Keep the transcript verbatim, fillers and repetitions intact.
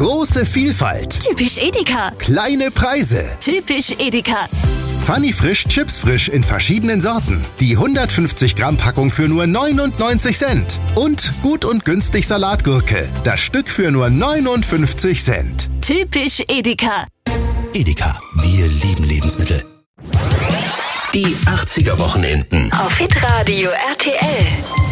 Große Vielfalt. Typisch Edeka. Kleine Preise. Typisch Edeka. Funny Frisch Chips Frisch in verschiedenen Sorten. Die hundertfünfzig Gramm Packung für nur neunundneunzig Cent. Und gut und günstig Salatgurke. Das Stück für nur neunundfünfzig Cent. Typisch Edeka. Edeka, wir lieben Lebensmittel. Die achtziger Wochenenden. Auf Hitradio R T L.